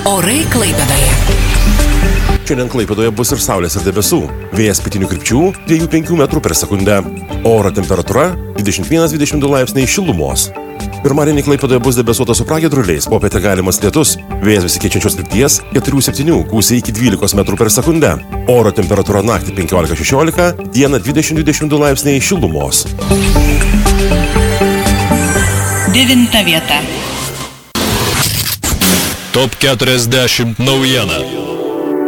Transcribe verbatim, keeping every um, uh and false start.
Orai Klaipėdoje. Šiandien Klaipėdoje bus ir saulės ir debesų. Vėjas pietinių krypčių dviejų penkių metrų per sekundę. Oro temperatūra dvidešimt vienas dvidešimt du laipsniai šilumos. Pirmadienį Klaipėdoje bus debesuota su pragiedruliais, popietę galimas lietus. Vėjas besikeičiančios krypties keturių septynių, gūsiai iki dvylikos metrų per sekundę. Oro temperatūra naktį penkiolika šešiolika, dieną dvidešimt dvidešimt du laipsniai šilumos. Devinta vieta. Top keturiasdešimt naujiena.